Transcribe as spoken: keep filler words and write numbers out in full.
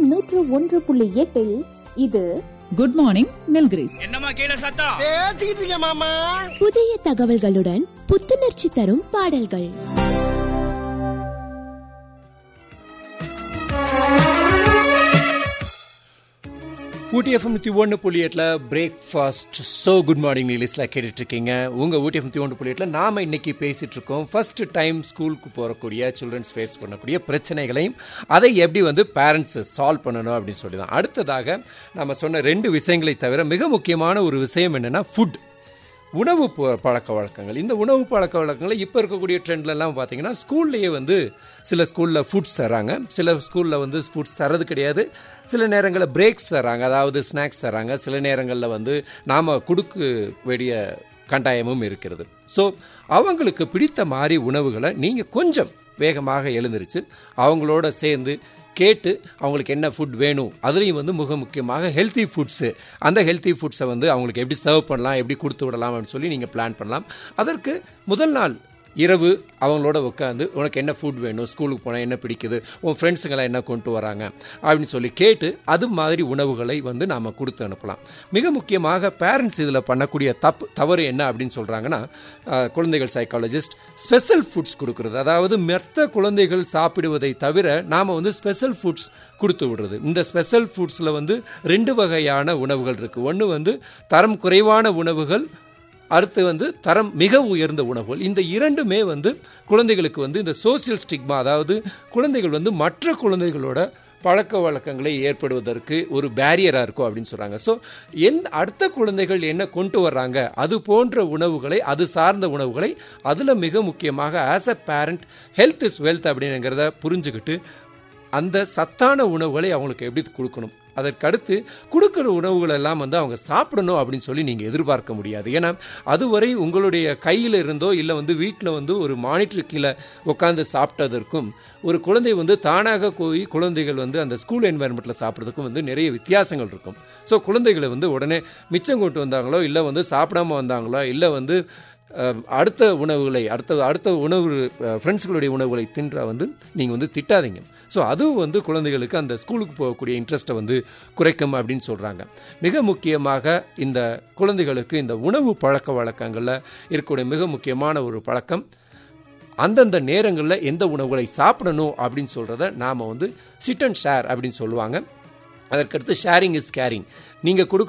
நூற்று ஒன்று புள்ளி எட்டில் இது குட் மார்னிங் நில்கிரிஸ். என்னம்மா கீழ சத்தம்? பேசிக்கிட்டு இருக்கேன் மாமா. புதிய தகவல்களுடன் புத்துணர்ச்சி தரும் பாடல்கள். ஊட்டி எஃப்எம் நூற்றி ஒன்று புள்ளி எட்டில் பிரேக்ஃபாஸ்ட் ஸோ குட் மார்னிங் நிலிஸில் கேட்டுட்ருக்கீங்க. உங்கள் ஊட்டி எஃப்எம் நூற்றி ஒன்று புள்ளி எட்டில் நாம் இன்றைக்கி பேசிகிட்ருக்கோம் ஃபஸ்ட்டு டைம் ஸ்கூலுக்கு போகக்கூடிய சில்ட்ரன்ஸ் ஃபேஸ் பண்ணக்கூடிய பிரச்சனைகளையும் அதை எப்படி வந்து பேரண்ட்ஸ் சால்வ் பண்ணணும் அப்படின்னு சொல்லி தான். அடுத்ததாக நம்ம சொன்ன ரெண்டு விஷயங்களை தவிர மிக முக்கியமான ஒரு விஷயம் என்னென்னா ஃபுட், உணவு பழக்க வழக்கங்கள். இந்த உணவு பழக்க வழக்கங்களை இப்போ இருக்கக்கூடிய ட்ரெண்ட்லலாம் பார்த்தீங்கன்னா ஸ்கூல்லையே வந்து சில ஸ்கூலில் ஃபுட்ஸ் தராங்க, சில ஸ்கூலில் வந்து ஃபுட்ஸ் தரது கிடையாது, சில நேரங்களில் பிரேக்ஸ் தராங்க, அதாவது ஸ்நாக்ஸ் தராங்க, சில நேரங்களில் வந்து நாம் கொடுக்க வேண்டிய கட்டாயமும் இருக்கிறது. ஸோ அவங்களுக்கு பிடித்த மாதிரி உணவுகளை நீங்கள் கொஞ்சம் வேகமாக எழுந்திருச்சு அவங்களோட சேர்ந்து கேட்டு அவங்களுக்கு என்ன ஃபுட் வேணும், அதுலேயும் வந்து மிக முக்கியமாக ஹெல்த்தி ஃபுட்ஸு, அந்த ஹெல்த்தி ஃபுட்ஸை வந்து அவங்களுக்கு எப்படி சர்வ் பண்ணலாம், எப்படி கொடுத்து விடலாம் அப்படின்னு சொல்லி நீங்கள் பிளான் பண்ணலாம். அதற்கு முதல் நாள் இரவு அவங்களோட உட்காந்து உனக்கு என்ன ஃபுட் வேணும், ஸ்கூலுக்கு போனால் என்ன பிடிக்குது, உன் ஃப்ரெண்ட்ஸுங்களாம் என்ன கொண்டு வராங்க அப்படின்னு சொல்லி கேட்டு அது மாதிரி உணவுகளை வந்து நாம் கொடுத்து அனுப்பலாம். மிக முக்கியமாக பேரண்ட்ஸ் இதில் பண்ணக்கூடிய தப்பு தவறு என்ன அப்படின்னு சொல்கிறாங்கன்னா, குழந்தைகள் சைக்காலஜிஸ்ட் ஸ்பெஷல் ஃபுட்ஸ் கொடுக்குறது, அதாவது மற்ற குழந்தைகள் சாப்பிடுவதை தவிர நாம் வந்து ஸ்பெஷல் ஃபுட்ஸ் கொடுத்து விடுறது. இந்த ஸ்பெஷல் ஃபுட்ஸில் வந்து ரெண்டு வகையான உணவுகள் இருக்குது. ஒன்று வந்து தரம் குறைவான உணவுகள், அடுத்து வந்து தரம் மிக உயர்ந்த உணவுகள். இந்த இரண்டுமே வந்து குழந்தைகளுக்கு வந்து இந்த சோசியல் ஸ்டிக்மா, அதாவது குழந்தைகள் வந்து மற்ற குழந்தைகளோட பழக்க வழக்கங்களை ஏற்படுவதற்கு ஒரு பேரியராக இருக்கும் அப்படின்னு சொல்கிறாங்க. ஸோ எந்த அடுத்த குழந்தைகள் என்ன கொண்டு வர்றாங்க அது போன்ற உணவுகளை, அது சார்ந்த உணவுகளை, அதில் மிக முக்கியமாக as a parent health is wealth அப்படிங்கிறத புரிஞ்சுக்கிட்டு அந்த சத்தான உணவுகளை அவங்களுக்கு எப்படி கொடுக்கணும், அதற்கடுத்து கொடுக்குற உணவுகள் எல்லாம் வந்து அவங்க சாப்பிடணும் அப்படின்னு சொல்லி நீங்கள் எதிர்பார்க்க முடியாது. ஏன்னா அதுவரை உங்களுடைய கையில் இருந்தோ இல்லை வந்து வீட்டில் வந்து ஒரு மானிட்டர் கீழே உட்காந்து சாப்பிட்டதற்கும் ஒரு குழந்தை வந்து தானாக போய் குழந்தைகள் வந்து அந்த ஸ்கூல் என்வாயன்மெண்ட்டில் சாப்பிட்றதுக்கும் வந்து நிறைய வித்தியாசங்கள் இருக்கும். ஸோ குழந்தைகளை வந்து உடனே மிச்சம் கொண்டு வந்தாங்களோ இல்லை வந்து சாப்பிடாம வந்தாங்களோ இல்லை வந்து அடுத்த உணவுகளை அடுத்த அடுத்த உணவு ஃப்ரெண்ட்ஸுகளுடைய உணவுகளை தின்ற வந்து நீங்கள் வந்து திட்டாதீங்க. ஸோ அதுவும் வந்து குழந்தைகளுக்கு அந்த ஸ்கூலுக்கு போகக்கூடிய இன்ட்ரெஸ்ட்டை வந்து குறைக்கும் அப்படின்னு சொல்கிறாங்க. மிக முக்கியமாக இந்த குழந்தைகளுக்கு இந்த உணவு பழக்க வழக்கங்களில் இருக்கக்கூடிய மிக முக்கியமான ஒரு பழக்கம், அந்தந்த நேரங்களில் எந்த உணவுகளை சாப்பிடணும் அப்படின்னு சொல்கிறத நாம் வந்து சிட் அண்ட் ஷேர் அப்படின்னு சொல்லுவாங்க. அதற்கடுத்து ஷேரிங் இஸ் கேரிங். நீங்கள் கொடுக்க